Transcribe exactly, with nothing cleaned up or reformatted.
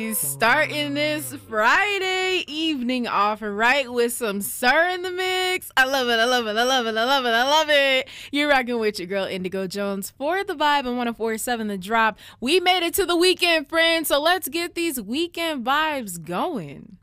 Starting this Friday evening off right with some Sir in the mix. I love it. I love it. I love it. I love it. I love it. You're rocking with your girl Indigo Jones for The Vibe on one oh four point seven The Drop. We made it to the weekend, friends. So let's get these weekend vibes going.